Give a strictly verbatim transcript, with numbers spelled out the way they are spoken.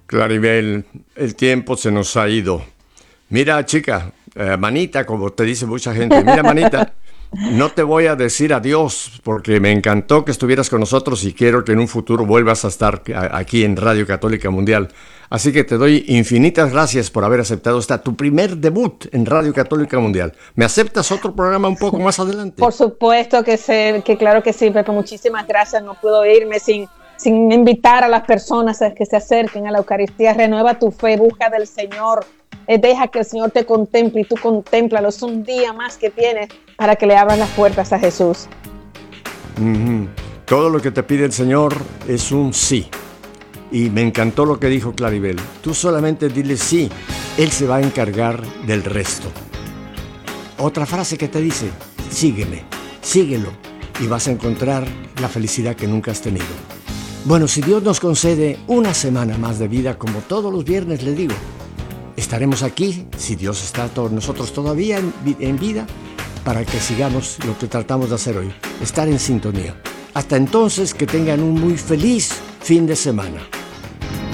Claribel, el tiempo se nos ha ido. Mira, chica, eh, manita, como te dice mucha gente, mira, manita, no te voy a decir adiós porque me encantó que estuvieras con nosotros y quiero que en un futuro vuelvas a estar a- aquí en Radio Católica Mundial. Así que te doy infinitas gracias por haber aceptado esta tu primer debut en Radio Católica Mundial. ¿Me aceptas otro programa un poco más adelante? Por supuesto que sé, que claro que sí, Pepe, muchísimas gracias. No puedo irme sin, sin invitar a las personas a que se acerquen a la Eucaristía. Renueva tu fe, busca del Señor. Eh, deja que el Señor te contemple y tú contémplalo. Es un día más que tienes para que le abras las puertas a Jesús. Ujú. Todo lo que te pide el Señor es un sí. Y me encantó lo que dijo Claribel. Tú solamente dile sí, Él se va a encargar del resto. Otra frase que te dice, sígueme, síguelo y vas a encontrar la felicidad que nunca has tenido. Bueno, si Dios nos concede una semana más de vida, como todos los viernes le digo, estaremos aquí, si Dios está con nosotros todavía en, vi- en vida, para que sigamos lo que tratamos de hacer hoy, estar en sintonía. Hasta entonces, que tengan un muy feliz fin de semana.